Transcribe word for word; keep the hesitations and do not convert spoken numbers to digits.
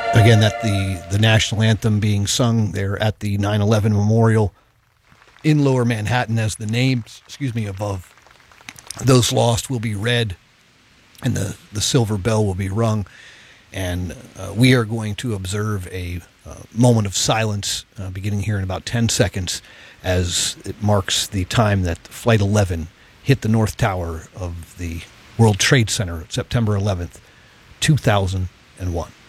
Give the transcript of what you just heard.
Again, that the, the national anthem being sung there at the nine eleven Memorial in Lower Manhattan as the names, excuse me, above those lost will be read and the, the silver bell will be rung. And uh, we are going to observe a uh, moment of silence uh, beginning here in about ten seconds as it marks the time that Flight eleven hit the North Tower of the World Trade Center September eleventh, two thousand one.